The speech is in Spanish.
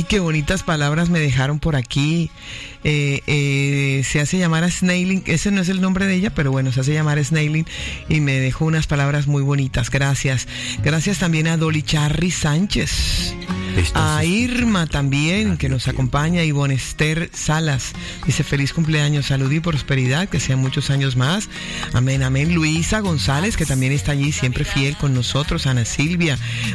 Ay, qué bonitas palabras me dejaron por aquí. Se hace llamar a Snailing, ese no es el nombre de ella, pero bueno, se hace llamar Snailing y me dejó unas palabras muy bonitas. Gracias. Gracias también a Dolly Charry Sánchez. A Irma también, que nos acompaña, Ivonne Esther Salas, dice feliz cumpleaños, salud y prosperidad, que sean muchos años más, amén, amén. Luisa González, que también está allí siempre fiel con nosotros, Ana Silvia,